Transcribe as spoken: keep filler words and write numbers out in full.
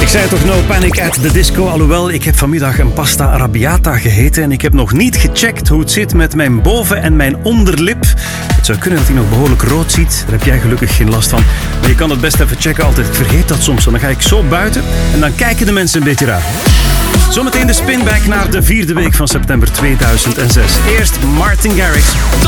zei toch no panic at the disco. Alhoewel, ik heb vanmiddag een pasta arrabbiata gegeten en ik heb nog niet gecheckt hoe het zit met mijn boven- en mijn onderlip. Het zou kunnen dat hij nog behoorlijk rood ziet. Daar heb jij gelukkig geen last van. Maar je kan het best even checken altijd. Ik vergeet dat soms. Dan ga ik zo buiten en dan kijken de mensen een beetje raar. Zometeen de spinback naar de vierde week van september tweeduizend zes. Eerst Martin Garrix.